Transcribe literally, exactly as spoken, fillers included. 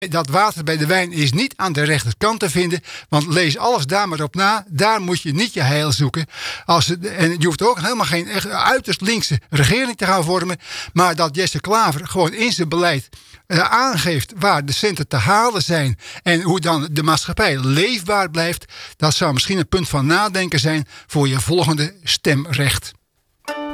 Dat water bij de wijn is niet aan de rechterkant te vinden. Want lees alles daar maar op na. Daar moet je niet je heil zoeken. Als het, en je hoeft ook helemaal geen echt uiterst linkse regering te gaan vormen. Maar dat Jesse Klaver gewoon in zijn beleid uh, aangeeft waar de centen te halen zijn. En hoe dan de maatschappij leefbaar blijft. Dat zou misschien een punt van nadenken zijn voor je volgende stemrecht.